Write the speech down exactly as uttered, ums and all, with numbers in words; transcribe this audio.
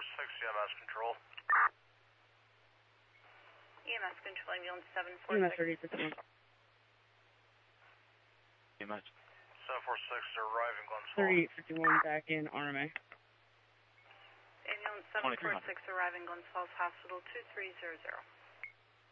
six, E M S control. E M S control, ambulance seven four E M S six. thirty fifty-one. E M S. seven four six, they're arriving, Glens Falls. thirty-eight fifty-one back in R M A. Ambulance seven four six arriving Glens Falls Hospital two three zero zero.